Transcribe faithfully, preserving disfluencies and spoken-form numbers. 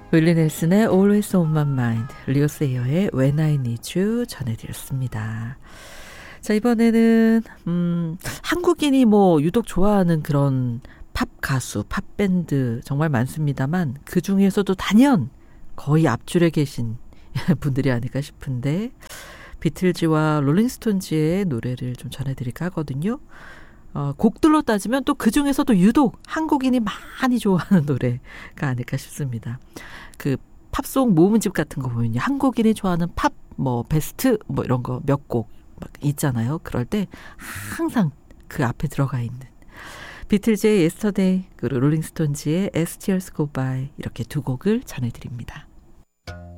윌리 넬슨의 Always on my mind, 리오 세이어의 When I need you 전해드렸습니다. 자, 이번에는 음, 한국인이 뭐 유독 좋아하는 그런 팝 가수, 팝 밴드 정말 많습니다만 그 중에서도 단연 거의 앞줄에 계신 분들이 아닐까 싶은데 비틀즈와 롤링스톤즈의 노래를 좀 전해드릴까 하거든요. 어, 곡들로 따지면 또 그 중에서도 유독 한국인이 많이 좋아하는 노래가 아닐까 싶습니다. 그 팝송 모음집 같은 거 보면요, 한국인이 좋아하는 팝 뭐 베스트 뭐 이런 거 몇 곡 막 있잖아요. 그럴 때 항상 그 앞에 들어가 있는 비틀즈의 Yesterday, 그리고 롤링스톤즈의 As Tears Go By, 이렇게 두 곡을 전해드립니다.